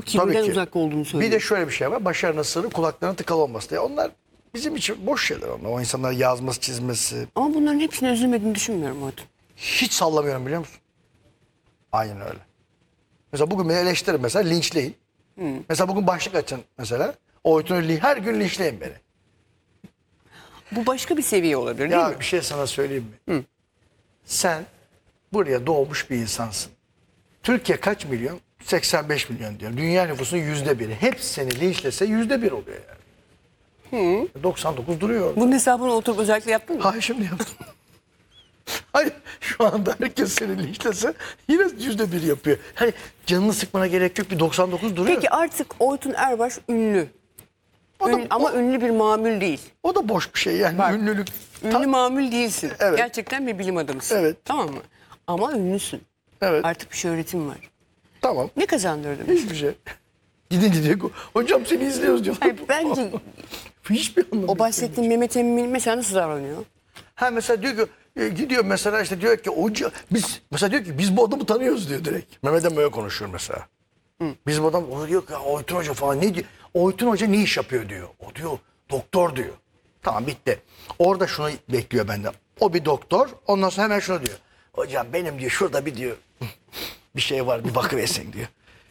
kibirden ki. uzak olduğunu söylüyor. Bir de şöyle bir şey var. Başarının sırrı kulaklarının tıkalı olması diye. Onlar bizim için boş şeyler onlar. O insanlar yazması, çizmesi. Ama bunların hepsini üzülmediğini düşünmüyorum Oytun. Hiç sallamıyorum biliyor musun? Aynen öyle. Mesela bugün beni eleştirin mesela linçleyin. Mesela bugün başlık açın mesela. Oytun'u her gün linçleyin beni. Bu başka bir seviye olabilir değil mi? Ya bir şey sana söyleyeyim mi? Sen buraya doğmuş bir insansın. Türkiye kaç milyon? 85 milyon diyor. Dünya nüfusunun %1'i. Hepsi seni linçlese %1 oluyor yani. 99 duruyor orada. Bunun hesabını oturup özellikle yaptın mı? Hayır şimdi yaptım. Hayır şu anda herkes seni linçlese yine %1 yapıyor. Hani canını sıkmana gerek yok, bir 99 duruyor. Peki artık Oytun Erbaş ünlü. O da- Ama ünlü bir mamül değil. O da boş bir şey yani. Bak, Ünlülük. Ünlü mamül değilsin. Evet. Gerçekten bir bilim adamısın. Evet. Tamam mı? Ama ünlüsün. Evet. Artık bir şöhretin var. Tamam. Ne kazandırdı mesela? Hiçbir şey. Gidince diyor hocam seni izliyoruz diyorlar. Hayır, bence Hiçbir anlamı o yok. bahsettiğin Mehmet Emin mesela nasıl davranıyor? Ha mesela diyor ki gidiyor mesela işte diyor ki hoca biz mesela diyor ki biz bu adamı tanıyoruz diyor direkt. Mehmet Emin böyle konuşuyor mesela. Biz bu adam o diyor ki Oytun Hoca falan ne diyor? Oytun Hoca ne iş yapıyor diyor. O diyor doktor diyor. Tamam bitti. Orada şunu bekliyor benden. O bir doktor. Ondan sonra hemen şunu diyor. Hocam benim diyor şurada bir diyor bir şey var bir bakıversin diyor.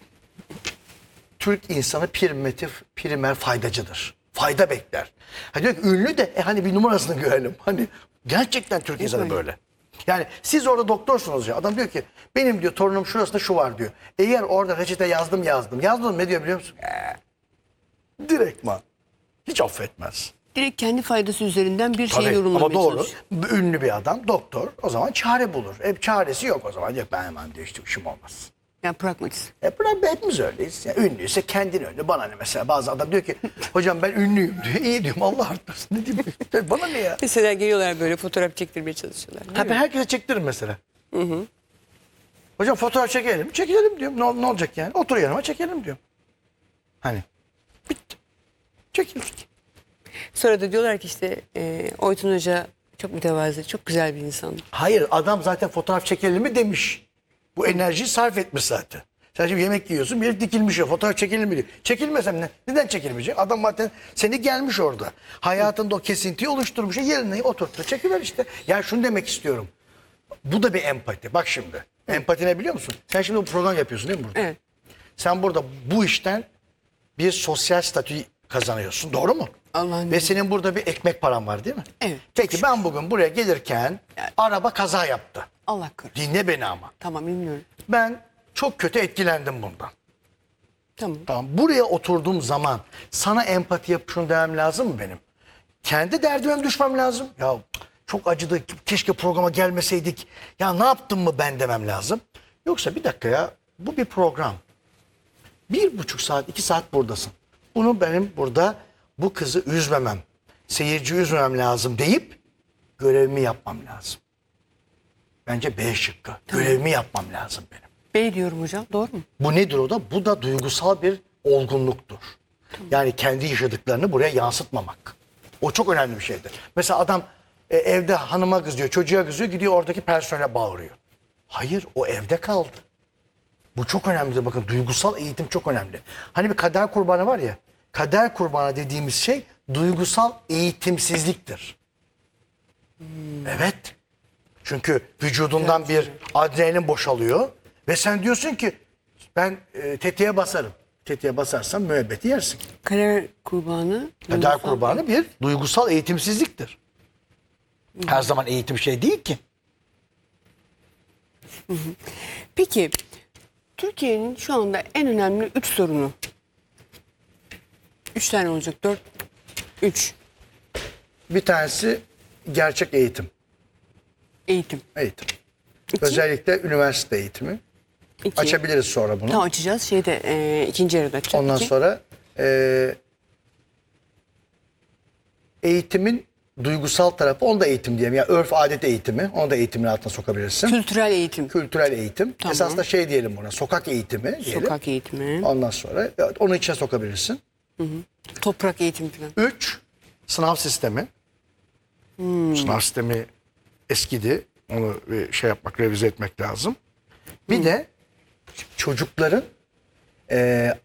Türk insanı primer faydacıdır. Fayda bekler. Ha diyor ki ünlü de hani bir numarasını görelim. Hani gerçekten Türk insanı öyle. böyle. Yani siz orada doktorsunuz ya. Adam diyor ki benim diyor torunum şurasında şu var diyor. Eğer orada reçete yazdım. Yazdım ne diyor biliyor musun? Direktman. Hiç affetmez. Direkt kendi faydası üzerinden bir şey Tabii, yorumlamaya ama doğru. çalışıyor. Ünlü bir adam doktor o zaman çare bulur. Hep çaresi yok o zaman. Diyor ben hemen diyor işte işim olmaz. Yani pragmatist. Hepimiz öyleyiz. Yani ünlüyse kendin ünlü. Bana ne mesela bazı adam diyor ki hocam ben ünlüyüm diyor. İyi diyorum Allah arttırsın. Ne diyeyim? Bana ne ya? Mesela geliyorlar böyle fotoğraf çektirmeye çalışıyorlar. değil Ha, ben mi? herkese çektiririm mesela. Hocam fotoğraf çekelim. Çekelim diyorum. Ne olacak yani? Otur yanıma çekelim diyorum. Hani bitti. Çekildik. Sonra da diyorlar ki işte Oytun Hoca çok mütevazi, çok güzel bir insan. Hayır adam zaten fotoğraf çekelim mi demiş. Bu enerjiyi sarf etmiş zaten. Sen şimdi yemek yiyorsun bir dikilmiş ya fotoğraf çekelim mi diyor. Çekilmesem ne? Neden çekilmeyecek? Adam zaten seni gelmiş orada. Hayatında o kesintiyi oluşturmuş. Yerine oturttu. Çekiver işte. Yani şunu demek istiyorum. Bu da bir empati. Bak şimdi. Empati ne biliyor musun? Sen şimdi bu program yapıyorsun değil mi burada? Evet. Sen burada bu işten bir sosyal statü kazanıyorsun. Doğru mu? Allah'ın Ve senin burada bir ekmek paran var değil mi? Evet. Peki ben bugün buraya gelirken araba kaza yaptı. Allah korusun. Dinle beni ama. Tamam bilmiyorum. Ben çok kötü etkilendim bundan. Tamam. Tamam. Buraya oturduğum zaman sana empati yapıp şunu demem lazım mı benim? Kendi derdime mi düşmem lazım? Ya çok acıdı. Keşke programa gelmeseydik. Ya ne yaptım mı ben demem lazım. Yoksa bir dakika ya bu bir program. 1,5 saat 2 saat buradasın. Bunu benim burada bu kızı üzmemem. Seyirci üzmemem lazım deyip görevimi yapmam lazım. Bence B şıkkı. Görevimi yapmam lazım benim. B diyorum hocam. Doğru mu? Bu nedir o da? Bu da duygusal bir olgunluktur. Yani kendi yaşadıklarını buraya yansıtmamak. O çok önemli bir şeydir. Mesela adam evde hanıma kızıyor, çocuğa kızıyor, gidiyor oradaki personele bağırıyor. Hayır, o evde kaldı. Bu çok önemlidir. Bakın duygusal eğitim çok önemli. Hani bir kader kurbanı var ya, kader kurbanı dediğimiz şey duygusal eğitimsizliktir. Evet. Çünkü vücudundan bir adrenalin boşalıyor ve sen diyorsun ki ben tetiğe basarım. Tetiğe basarsan müebbeti yersin. Kader kurbanı. Kader duygusal- kurbanı bir duygusal eğitimsizliktir. Her zaman eğitim şey değil ki. Peki Türkiye'nin şu anda en önemli 3 sorunu. 3 tane olacak. 4. 3. Bir tanesi gerçek eğitim. Eğitim. Eğitim. İki. Özellikle üniversite eğitimi. 2. Açabiliriz sonra bunu. Tamam açacağız. İkinci yarıda açacağız. Ondan İki. sonra eğitimin duygusal tarafı, onu da eğitim diyelim. Yani örf adet eğitimi, onu da eğitimin altına sokabilirsin. Kültürel eğitim. Kültürel eğitim. Tamam. Esasında şey diyelim buna, sokak eğitimi diyelim. Sokak eğitimi. Ondan sonra onun içine sokabilirsin. Toprak eğitimi falan. 3, sınav sistemi. Sınav sistemi eskidi. Onu bir şey yapmak, revize etmek lazım. Bir de çocukların